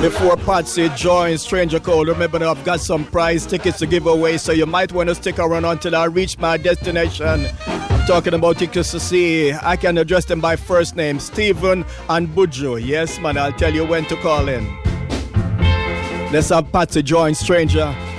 Before Patsy joins Stranger Code, remember that I've got some prize tickets to give away, so you might want to stick around until I reach my destination. I'm talking about tickets to see. I can address them by first name, Stephen and Buju. Yes, man, I'll tell you when to call in. Let's have Patsy join Stranger.